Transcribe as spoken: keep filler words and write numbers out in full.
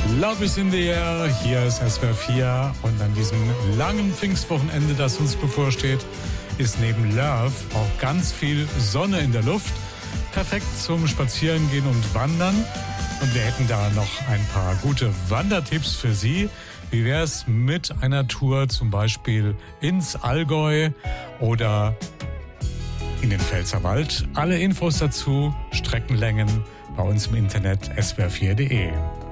Love is in the air, hier ist S W R vier und an diesem langen Pfingstwochenende, das uns bevorsteht, ist neben Love auch ganz viel Sonne in der Luft. Perfekt zum Spazierengehen und Wandern. Und wir hätten da noch ein paar gute Wandertipps für Sie. Wie wäre es mit einer Tour zum Beispiel ins Allgäu oder in den Pfälzerwald? Alle Infos dazu, Streckenlängen bei uns im Internet S W R vier punkt de.